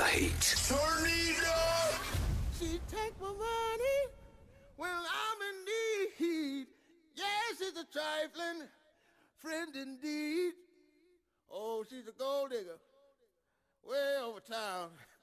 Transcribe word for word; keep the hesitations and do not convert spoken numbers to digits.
heat. Tornado! She take my money when I'm in need. Yes, she's a trifling friend indeed. Oh, she's a gold digger way over town.